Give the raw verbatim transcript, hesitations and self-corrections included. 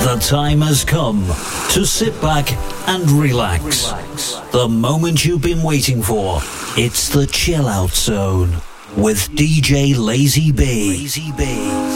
The time has come to sit back and relax. The moment you've been waiting for. It's the Chill Out Zone with D J Lazy B. Lazy B.